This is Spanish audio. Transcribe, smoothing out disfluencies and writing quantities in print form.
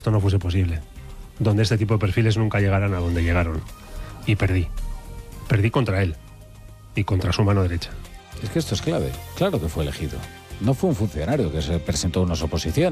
esto no fuese posible, donde este tipo de perfiles nunca llegaran a donde llegaron. Y perdí contra él y contra su mano derecha. Es que esto es clave. Claro que fue elegido. No fue un funcionario que se presentó a unas oposiciones.